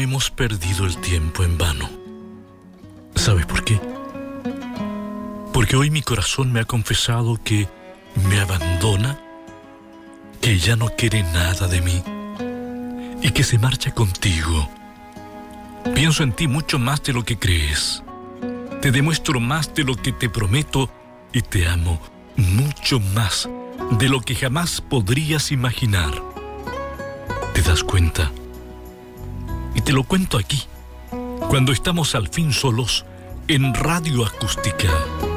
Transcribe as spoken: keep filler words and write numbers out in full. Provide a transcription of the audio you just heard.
hemos perdido el tiempo en vano. ¿Sabes por qué? Porque hoy mi corazón me ha confesado que me abandona, que ya no quiere nada de mí y que se marcha contigo. Pienso en ti mucho más de lo que crees. Te demuestro más de lo que te prometo y te amo mucho más de lo que jamás podrías imaginar. ¿Te das cuenta? Y te lo cuento aquí, cuando estamos al fin solos en Radio Acústica.